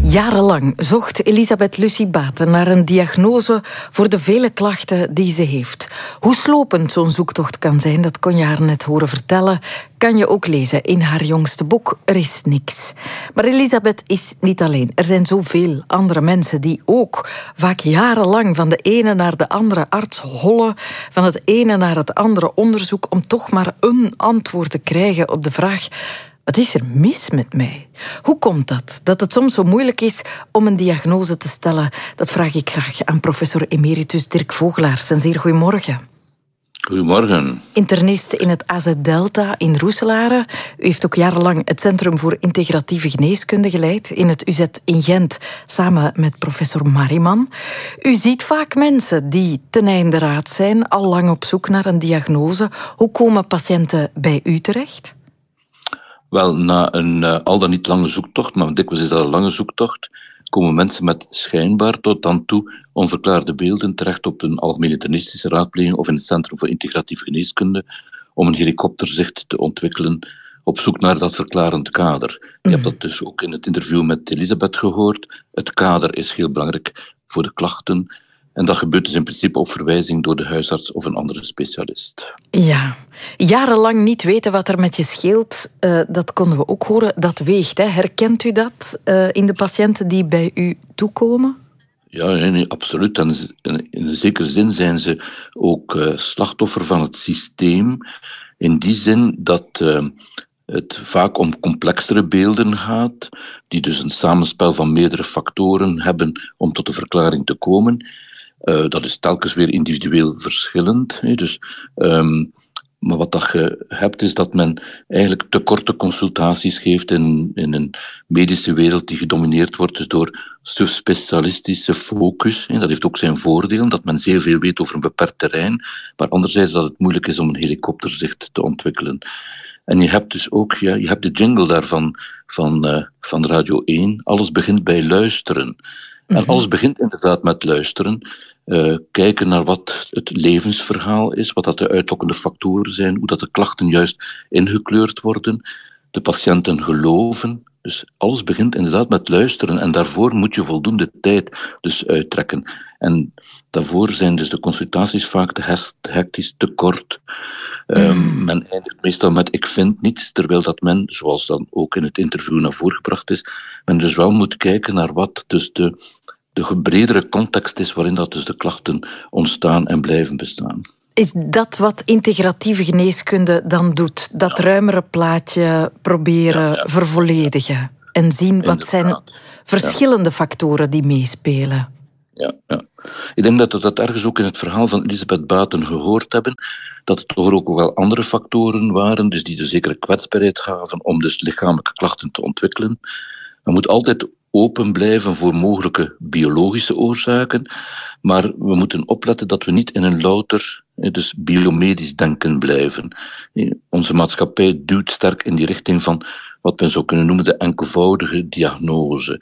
Jarenlang zocht Elisabeth Lucie Baten naar een diagnose voor de vele klachten die ze heeft. Hoe slopend zo'n zoektocht kan zijn, dat kon je haar net horen vertellen, kan je ook lezen in haar jongste boek Er is niks. Maar Elisabeth is niet alleen. Er zijn zoveel andere mensen die ook vaak jarenlang van de ene naar de andere arts hollen, van het ene naar het andere onderzoek, om toch maar een antwoord te krijgen op de vraag: wat is er mis met mij? Hoe komt dat? Dat het soms zo moeilijk is om een diagnose te stellen? Dat vraag ik graag aan professor emeritus Dirk Vogelaars. Een zeer goedemorgen. Goedemorgen. Internist in het AZ Delta in Roeselare. U heeft ook jarenlang het Centrum voor Integratieve Geneeskunde geleid in het UZ in Gent, samen met professor Mariman. U ziet vaak mensen die ten einde raad zijn, al lang op zoek naar een diagnose. Hoe komen patiënten bij u terecht? Wel, na een al dan niet lange zoektocht, maar dikwijls is dat een lange zoektocht, komen mensen met schijnbaar tot dan toe onverklaarde beelden terecht op een algemene internistische raadpleging of in het Centrum voor Integratieve Geneeskunde om een helikopterzicht te ontwikkelen op zoek naar dat verklarend kader. Je hebt dat dus ook in het interview met Elisabeth gehoord. Het kader is heel belangrijk voor de klachten. En dat gebeurt dus in principe op verwijzing door de huisarts of een andere specialist. Ja, jarenlang niet weten wat er met je scheelt, dat konden we ook horen. Dat weegt, hè? Herkent u dat in de patiënten die bij u toekomen? Ja, nee, absoluut. En in een zekere zin zijn ze ook slachtoffer van het systeem. In die zin dat het vaak om complexere beelden gaat, die dus een samenspel van meerdere factoren hebben om tot de verklaring te komen. Dat is telkens weer individueel verschillend. Dus, maar wat dat je hebt, is dat men eigenlijk te korte consultaties geeft in een medische wereld die gedomineerd wordt dus door subspecialistische focus. Dat heeft ook zijn voordeel, dat men zeer veel weet over een beperkt terrein, maar anderzijds dat het moeilijk is om een helikopterzicht te ontwikkelen. En je hebt dus ook, je hebt de jingle daarvan van Radio 1, alles begint bij luisteren. En alles begint inderdaad met luisteren. Kijken naar wat het levensverhaal is, wat dat de uitlokkende factoren zijn, hoe dat de klachten juist ingekleurd worden, de patiënten geloven. Dus alles begint inderdaad met luisteren en daarvoor moet je voldoende tijd dus uittrekken. En daarvoor zijn dus de consultaties vaak te hectisch, te kort. Men eindigt meestal met ik vind niets, terwijl dat men, zoals dan ook in het interview naar voren gebracht is, men dus wel moet kijken naar wat dus de bredere context is waarin dat dus de klachten ontstaan en blijven bestaan. Is dat wat integratieve geneeskunde dan doet? Dat ruimere plaatje proberen vervolledigen en zien wat zijn verschillende factoren die meespelen? Ja. Ik denk dat we dat ergens ook in het verhaal van Elisabeth Baten gehoord hebben, dat het toch ook wel andere factoren waren, dus die de zekere kwetsbaarheid gaven om dus lichamelijke klachten te ontwikkelen. Men moet altijd open blijven voor mogelijke biologische oorzaken, maar we moeten opletten dat we niet in een louter, dus biomedisch denken blijven. Onze maatschappij duwt sterk in die richting van wat men zou kunnen noemen de enkelvoudige diagnose.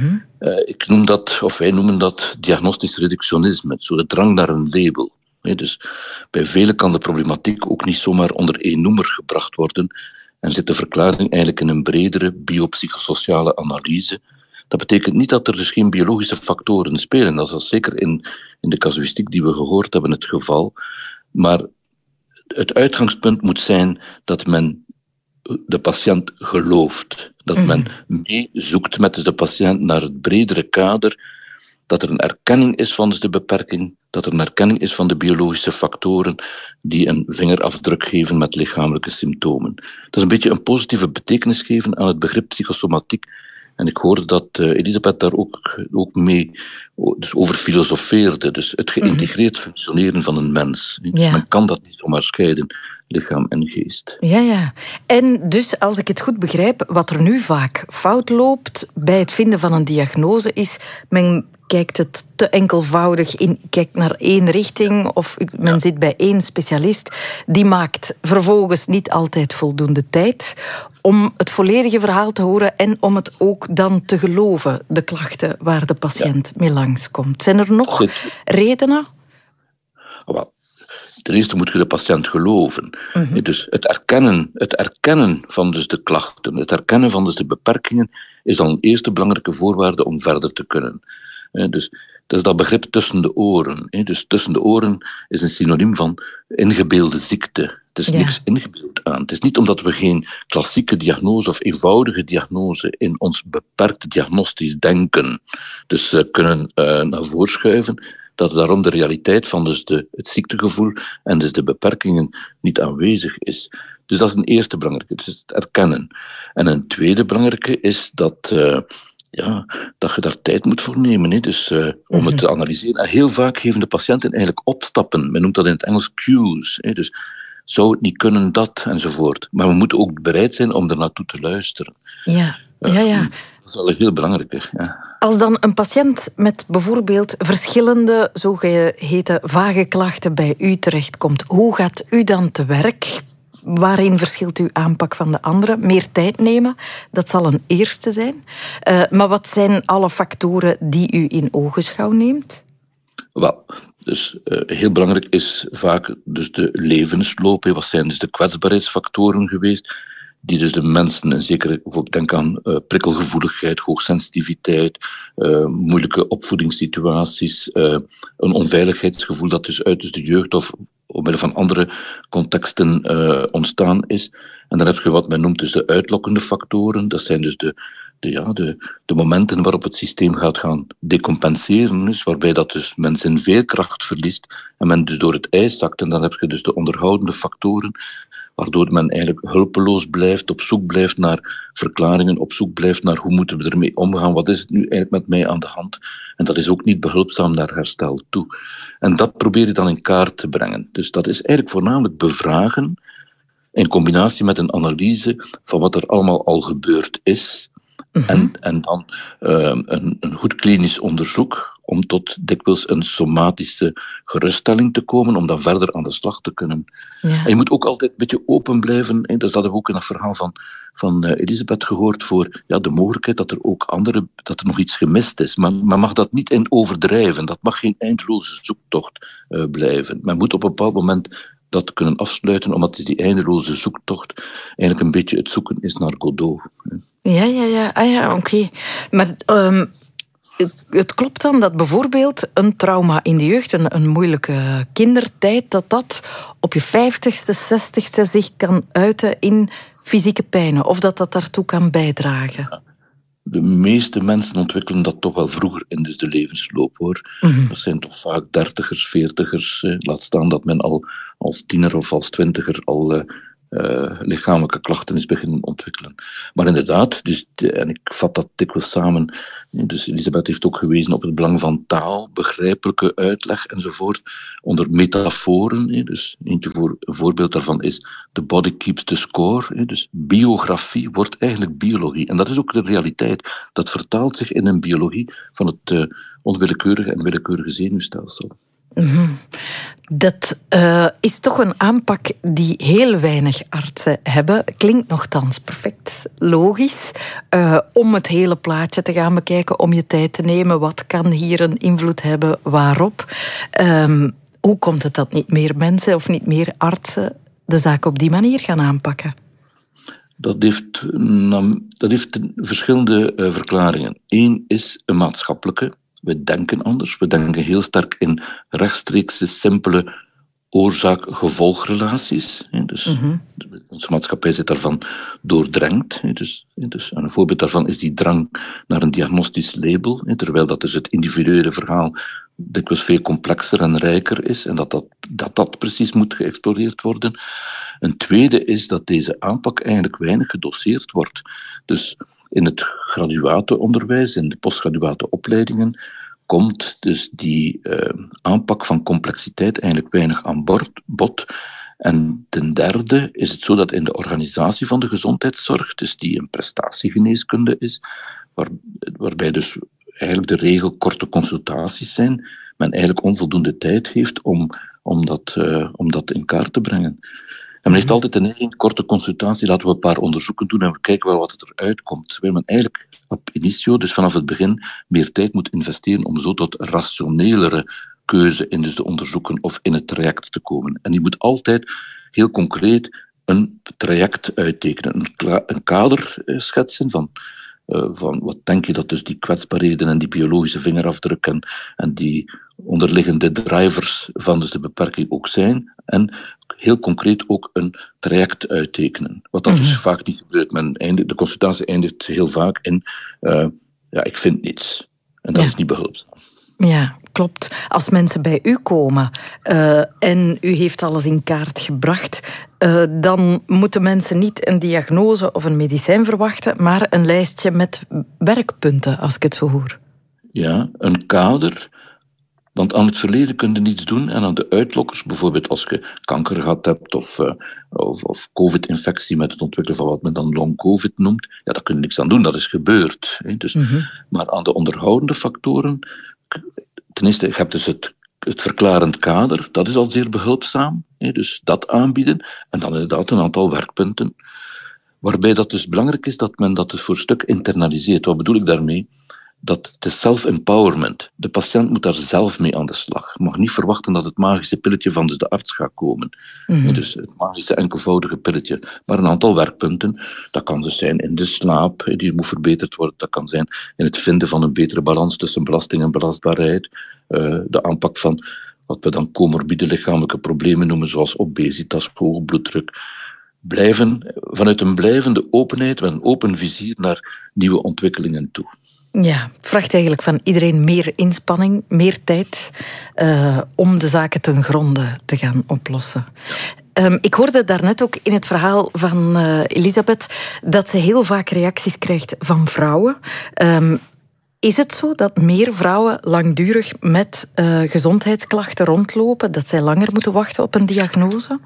Ik noem dat, of wij noemen dat diagnostisch reductionisme, zo de drang naar een label. Dus bij velen kan de problematiek ook niet zomaar onder één noemer gebracht worden en zit de verklaring eigenlijk in een bredere biopsychosociale analyse. Dat betekent niet dat er dus geen biologische factoren spelen. Dat is zeker in de casuïstiek die we gehoord hebben het geval. Maar het uitgangspunt moet zijn dat men de patiënt gelooft. Dat men meezoekt met de patiënt naar het bredere kader. Dat er een erkenning is van de beperking. Dat er een erkenning is van de biologische factoren die een vingerafdruk geven met lichamelijke symptomen. Dat is een beetje een positieve betekenis geven aan het begrip psychosomatiek. En ik hoorde dat Elisabeth daar ook mee dus over filosofeerde. Dus het geïntegreerd functioneren van een mens. Dus men kan dat niet zomaar scheiden, lichaam en geest. Ja. En dus, als ik het goed begrijp, wat er nu vaak fout loopt bij het vinden van een diagnose is, men kijkt het te enkelvoudig in, kijkt naar één richting of men zit bij één specialist. Die maakt vervolgens niet altijd voldoende tijd om het volledige verhaal te horen en om het ook dan te geloven, de klachten waar de patiënt mee langskomt. Zijn er nog redenen? ten eerste moet je de patiënt geloven. Dus het erkennen van dus de klachten, het erkennen van dus de beperkingen, is dan een eerste belangrijke voorwaarde om verder te kunnen. Dus dat is dat begrip tussen de oren. Dus tussen de oren is een synoniem van ingebeelde ziekte. Het is niks ingebeeld aan. Het is niet omdat we geen klassieke diagnose of eenvoudige diagnose in ons beperkte diagnostisch denken dus kunnen naar voren schuiven, dat daarom de realiteit van dus het ziektegevoel en dus de beperkingen niet aanwezig is. Dus dat is een eerste belangrijke, dus het erkennen. En een tweede belangrijke is dat je daar tijd moet voor nemen. Dus om het te analyseren. En heel vaak geven de patiënten eigenlijk opstappen. Men noemt dat in het Engels cues. Dus zou het niet kunnen dat, enzovoort. Maar we moeten ook bereid zijn om er naartoe te luisteren. Ja. Dat is wel een heel belangrijke. Ja. Als dan een patiënt met bijvoorbeeld verschillende zogeheten vage klachten bij u terechtkomt, hoe gaat u dan te werk? Waarin verschilt uw aanpak van de andere? Meer tijd nemen, dat zal een eerste zijn. Maar wat zijn alle factoren die u in ogenschouw neemt? Wel, dus heel belangrijk is vaak dus de levensloop. Wat zijn dus de kwetsbaarheidsfactoren geweest die dus de mensen, en zeker bijvoorbeeld denk aan prikkelgevoeligheid, hoogsensitiviteit, moeilijke opvoedingssituaties, een onveiligheidsgevoel dat dus uit dus de jeugd of omwille van andere contexten ontstaan is. En dan heb je wat men noemt dus de uitlokkende factoren. Dat zijn dus de momenten waarop het systeem gaat gaan decompenseren, dus waarbij dat dus men zijn veerkracht verliest en men dus door het ijs zakt. En dan heb je dus de onderhoudende factoren, waardoor men eigenlijk hulpeloos blijft, op zoek blijft naar verklaringen, op zoek blijft naar hoe moeten we ermee omgaan, wat is het nu eigenlijk met mij aan de hand. En dat is ook niet behulpzaam naar herstel toe. En dat probeer je dan in kaart te brengen. Dus dat is eigenlijk voornamelijk bevragen, in combinatie met een analyse van wat er allemaal al gebeurd is. En dan een goed klinisch onderzoek om tot dikwijls een somatische geruststelling te komen, om dan verder aan de slag te kunnen. Ja. En je moet ook altijd een beetje open blijven. Dus dat heb ik ook in dat verhaal van Elisabeth gehoord, voor de mogelijkheid dat er ook dat er nog iets gemist is. Maar men mag dat niet in overdrijven. Dat mag geen eindeloze zoektocht blijven. Men moet op een bepaald moment dat kunnen afsluiten, omdat die eindeloze zoektocht eigenlijk een beetje het zoeken is naar Godot. Ja, oké. Maar het klopt dan dat bijvoorbeeld een trauma in de jeugd, een moeilijke kindertijd, dat op je 50ste, 60ste zich kan uiten in fysieke pijnen, of dat daartoe kan bijdragen? Ja. De meeste mensen ontwikkelen dat toch wel vroeger in dus de levensloop, hoor. Dat zijn toch vaak 30ers, 40ers. Laat staan dat men al als tiener of als 20er al lichamelijke klachten is beginnen ontwikkelen. Maar inderdaad, en ik vat dat dikwijls samen, dus Elisabeth heeft ook gewezen op het belang van taal, begrijpelijke uitleg enzovoort, onder metaforen. Dus een voorbeeld daarvan is The Body Keeps the Score. Dus biografie wordt eigenlijk biologie. En dat is ook de realiteit. Dat vertaalt zich in een biologie van het onwillekeurige en willekeurige zenuwstelsel. Dat is toch een aanpak die heel weinig artsen hebben. Klinkt nogthans perfect logisch. Om het hele plaatje te gaan bekijken, om je tijd te nemen. Wat kan hier een invloed hebben, waarop? Hoe komt het dat niet meer mensen of niet meer artsen de zaak op die manier gaan aanpakken? Dat heeft verschillende verklaringen. Eén is een maatschappelijke. We denken anders. We denken heel sterk in rechtstreekse, simpele oorzaak-gevolgrelaties. Dus onze maatschappij zit daarvan doordrenkt. Dus een voorbeeld daarvan is die drang naar een diagnostisch label, terwijl dat dus het individuele verhaal dikwijls veel complexer en rijker is en dat precies moet geëxploreerd worden. Een tweede is dat deze aanpak eigenlijk weinig gedoseerd wordt. Dus in het graduatenonderwijs, in de postgraduate opleidingen, komt dus die aanpak van complexiteit eigenlijk weinig aan bod. En ten derde is het zo dat in de organisatie van de gezondheidszorg, dus die een prestatiegeneeskunde is, waarbij dus eigenlijk de regel korte consultaties zijn, men eigenlijk onvoldoende tijd heeft om dat in kaart te brengen. En men heeft altijd een eigen korte consultatie, laten we een paar onderzoeken doen en we kijken wel wat er uitkomt. Terwijl men eigenlijk op initio, dus vanaf het begin, meer tijd moet investeren om zo tot rationelere keuze in dus de onderzoeken of in het traject te komen. En die moet altijd heel concreet een traject uittekenen, een kader schetsen van wat denk je dat dus die kwetsbaarheden en die biologische vingerafdruk en die onderliggende drivers van dus de beperking ook zijn. En heel concreet ook een traject uittekenen. Wat dat dus vaak niet gebeurt. De consultatie eindigt heel vaak in ik vind niets. En dat is niet behulpzaam. Ja, klopt. Als mensen bij u komen en u heeft alles in kaart gebracht, dan moeten mensen niet een diagnose of een medicijn verwachten, maar een lijstje met werkpunten, als ik het zo hoor. Ja, een kader. Want aan het verleden kun je niets doen en aan de uitlokkers, bijvoorbeeld als je kanker gehad hebt of covid-infectie met het ontwikkelen van wat men dan long-covid noemt, ja, daar kun je niks aan doen, dat is gebeurd. Hè. Dus, Maar aan de onderhoudende factoren, ten eerste, je hebt dus het verklarend kader, dat is al zeer behulpzaam, hè, dus dat aanbieden, en dan inderdaad een aantal werkpunten, waarbij dat dus belangrijk is dat men dat dus voor een stuk internaliseert. Wat bedoel ik daarmee? Dat het is self-empowerment. De patiënt moet daar zelf mee aan de slag. Je mag niet verwachten dat het magische pilletje van de arts gaat komen. Dus het magische enkelvoudige pilletje. Maar een aantal werkpunten. Dat kan dus zijn in de slaap, die moet verbeterd worden. Dat kan zijn in het vinden van een betere balans tussen belasting en belastbaarheid. De aanpak van wat we dan comorbide lichamelijke problemen noemen, zoals obesitas, hoge bloeddruk. Vanuit een blijvende openheid, met een open vizier naar nieuwe ontwikkelingen toe. Ja, vraagt eigenlijk van iedereen meer inspanning, meer tijd om de zaken ten gronde te gaan oplossen. Ik hoorde daarnet ook in het verhaal van Elisabeth dat ze heel vaak reacties krijgt van vrouwen. Is het zo dat meer vrouwen langdurig met gezondheidsklachten rondlopen, dat zij langer moeten wachten op een diagnose?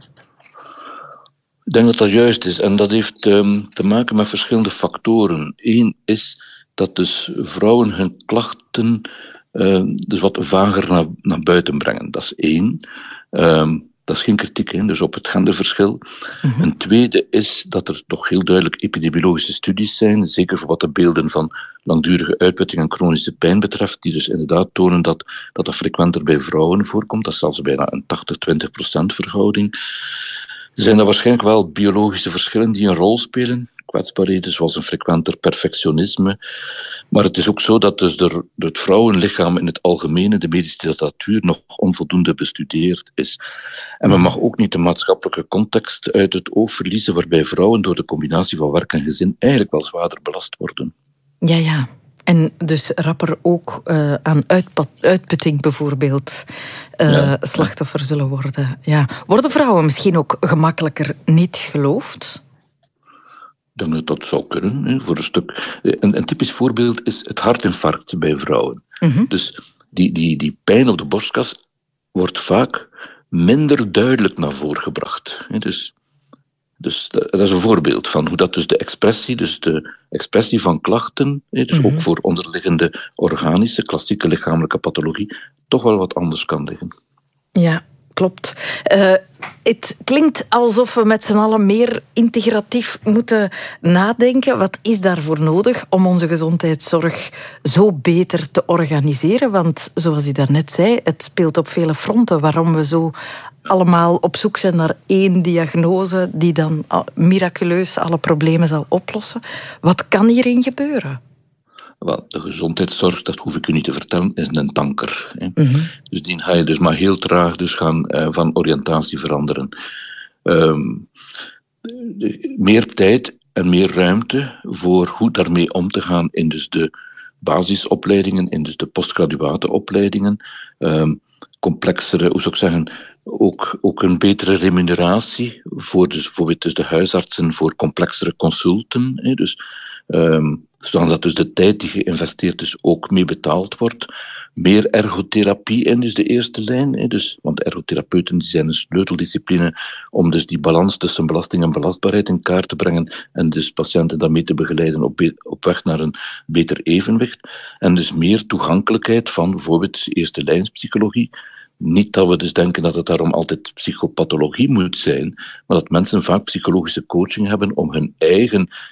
Ik denk dat dat juist is en dat heeft te maken met verschillende factoren. Eén is dat dus vrouwen hun klachten dus wat vager naar buiten brengen. Dat is één. Dat is geen kritiek, hè, dus op het genderverschil. Een tweede is dat er toch heel duidelijk epidemiologische studies zijn, zeker voor wat de beelden van langdurige uitputting en chronische pijn betreft, die dus inderdaad tonen dat dat frequenter bij vrouwen voorkomt. Dat is zelfs bijna een 80-20% verhouding. Er zijn dan waarschijnlijk wel biologische verschillen die een rol spelen. Kwetsbaarheden zoals een frequenter perfectionisme. Maar het is ook zo dat dus het vrouwenlichaam in het algemeen, de medische literatuur, nog onvoldoende bestudeerd is. En men mag ook niet de maatschappelijke context uit het oog verliezen, waarbij vrouwen door de combinatie van werk en gezin eigenlijk wel zwaarder belast worden. Ja. En dus rapper ook aan uitputting bijvoorbeeld slachtoffer zullen worden. Ja. Worden vrouwen misschien ook gemakkelijker niet geloofd? Ik denk dat zou kunnen, hè, voor een stuk. Een typisch voorbeeld is het hartinfarct bij vrouwen. Dus die pijn op de borstkas wordt vaak minder duidelijk naar voren gebracht. Hè. Dus dat is een voorbeeld van hoe dat dus de expressie van klachten, dus ook voor onderliggende organische, klassieke lichamelijke pathologie, toch wel wat anders kan liggen. Ja, klopt. Het klinkt alsof we met z'n allen meer integratief moeten nadenken. Wat is daarvoor nodig om onze gezondheidszorg zo beter te organiseren? Want zoals u daarnet zei, het speelt op vele fronten waarom we zo allemaal op zoek zijn naar één diagnose die dan miraculeus alle problemen zal oplossen. Wat kan hierin gebeuren? Wel, de gezondheidszorg, dat hoef ik u niet te vertellen, is een tanker. Hè. Dus die ga je dus maar heel traag gaan van oriëntatie veranderen. Meer tijd en meer ruimte voor hoe daarmee om te gaan in dus de basisopleidingen, in dus de postgraduate opleidingen. Complexere, hoe zou ik zeggen, ook een betere remuneratie voor dus bijvoorbeeld dus de huisartsen voor complexere consulten. Hè. Dus zodat dus de tijd die geïnvesteerd is ook mee betaald wordt. Meer ergotherapie in dus de eerste lijn. Want de ergotherapeuten die zijn een sleuteldiscipline om dus die balans tussen belasting en belastbaarheid in kaart te brengen en dus patiënten daarmee te begeleiden op weg naar een beter evenwicht. En dus meer toegankelijkheid van bijvoorbeeld de eerste lijnspsychologie. Niet dat we dus denken dat het daarom altijd psychopathologie moet zijn, maar dat mensen vaak psychologische coaching hebben om hun eigen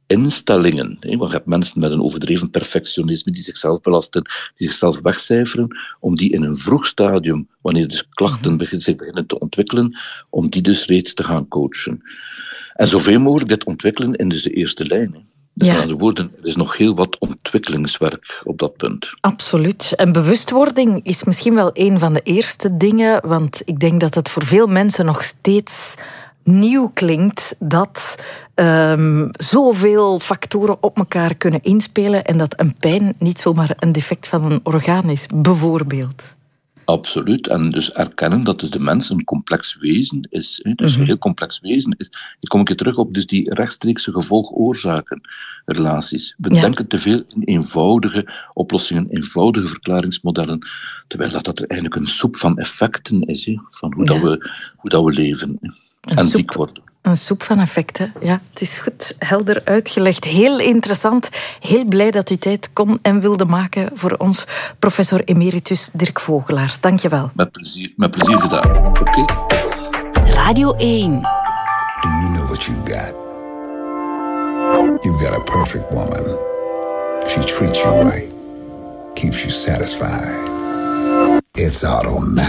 instellingen, want je hebt mensen met een overdreven perfectionisme die zichzelf belasten, die zichzelf wegcijferen, om die in een vroeg stadium, wanneer dus klachten zich beginnen te ontwikkelen, om die dus reeds te gaan coachen. En zoveel mogelijk dit ontwikkelen in dus de eerste lijn. Dus met andere woorden, er is nog heel wat ontwikkelingswerk op dat punt. Absoluut. En bewustwording is misschien wel een van de eerste dingen, want ik denk dat het voor veel mensen nog steeds nieuw klinkt dat zoveel factoren op elkaar kunnen inspelen en dat een pijn niet zomaar een defect van een orgaan is, bijvoorbeeld. Absoluut. En dus erkennen dat dus de mens een complex wezen is. Dus een heel complex wezen is. Hier kom ik weer terug op dus die rechtstreekse gevolg-oorzaken-relaties. We denken te veel in eenvoudige oplossingen, eenvoudige verklaringsmodellen, terwijl dat er eigenlijk een soep van effecten is, van hoe dat we leven en ziek worden. Een soep van effecten, ja. Het is goed helder uitgelegd. Heel interessant. Heel blij dat u tijd kon en wilde maken voor ons. Professor emeritus Dirk Vogelaars. Dank je wel. Met plezier gedaan. Oké. Radio 1. Do you know what you got? You've got a perfect woman. She treats you right. Keeps you satisfied. It's automatic.